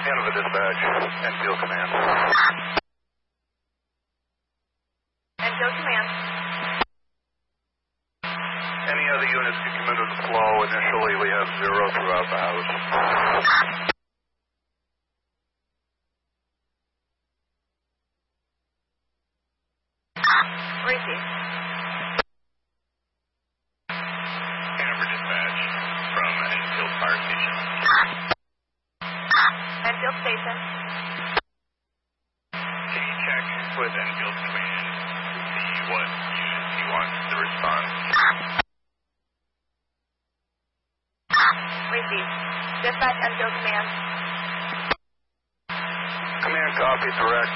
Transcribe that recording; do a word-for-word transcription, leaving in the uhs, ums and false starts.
Canada dispatch, Enfield command. Enfield command. Any other units can come into the flow. Initially, we have zero throughout the house. Receive. Hanover dispatch from Enfield Fire Station. Enfield Station. Can you check with Enfield Command to see what units he wants to respond? Receive. Dispatch Enfield command. Command copy, direct.